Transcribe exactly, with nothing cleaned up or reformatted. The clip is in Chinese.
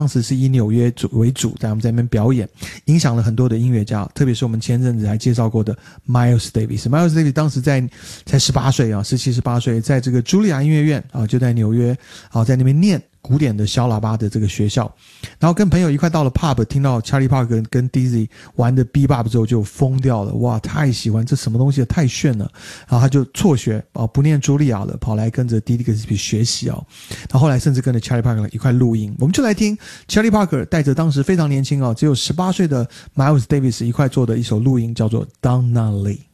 当时是以纽约为主，在我们在那边表演，影响了很多的音乐家，特别是我们前阵子还介绍过的 Miles Davis。Miles Davis 当时在才十八岁啊，十七、十八岁，在这个茱莉亚音乐院啊，就在纽约啊，在那边念古典的小喇叭的这个学校，然后跟朋友一块到了 pub， 听到 Charlie Parker 跟 Dizzy 玩的 bebop 之后就疯掉了，哇，太喜欢，这什么东西太炫了，然后他就辍学啊，不念茱莉亚了，跑来跟着 Dizzy Gillespie 学习啊，然后后来甚至跟着 Charlie Parker 一块录音。我们就来听 Charlie Parker 带着当时非常年轻啊，只有十八岁的 Miles Davis 一块做的一首录音，叫做 Donna Lee。